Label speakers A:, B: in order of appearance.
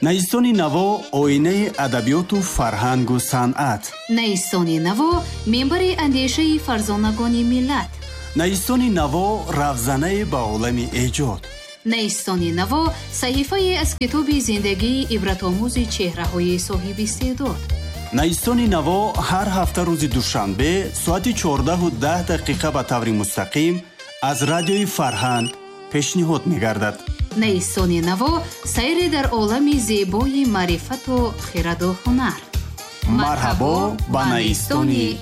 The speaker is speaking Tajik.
A: наистони наво оинаи адабиёту фарҳангу санъат.
B: наистони наво минбари андешаи фарзонагони миллат.
A: наистони наво равзанае ба олами эҷод.
B: наистони наво саҳифае аз китоби зиндагии ибратомӯзи чеҳраҳои соҳибистеъдод.
A: наистони наво ҳар ҳафта рӯзи душанбе соати 14:10 ба таври мустақим аз радиои Фарҳанг пешниҳод мегардад.
B: наистони наво сайре дар олами зебои маърифату хираду ҳунар.
A: марҳабо ба наистони